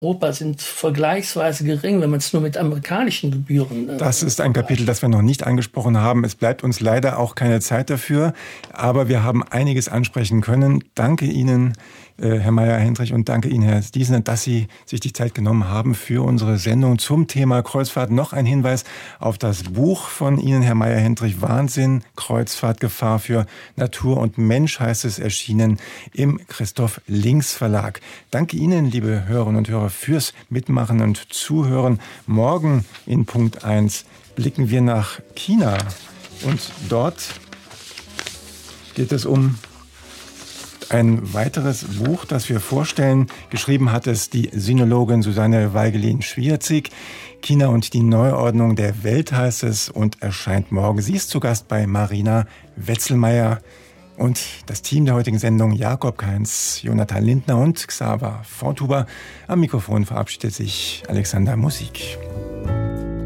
Europa sind vergleichsweise gering, wenn man es nur mit amerikanischen Gebühren. Das ist ein Kapitel, das wir noch nicht angesprochen haben. Es bleibt uns leider auch keine Zeit dafür, aber wir haben einiges ansprechen können. Danke Ihnen, Herr Meyer-Hendrich, und danke Ihnen, Herr Stiesner, dass Sie sich die Zeit genommen haben für unsere Sendung zum Thema Kreuzfahrt. Noch ein Hinweis auf das Buch von Ihnen, Herr Meyer-Hendrich, Wahnsinn, Kreuzfahrt, Gefahr für Natur und Mensch, heißt es, erschienen im Christoph Links Verlag. Danke Ihnen, liebe Hörerinnen und Hörer, fürs Mitmachen und Zuhören. Morgen in Punkt 1 blicken wir nach China und dort geht es um ein weiteres Buch, das wir vorstellen. Geschrieben hat es die Sinologin Susanne Weigelin-Schwierzig. China und die Neuordnung der Welt heißt es und erscheint morgen. Sie ist zu Gast bei Marina Wetzelmeier. Und das Team der heutigen Sendung, Jakob Kainz, Jonathan Lindner und Xaver Forthuber. Am Mikrofon verabschiedet sich Alexander Musik.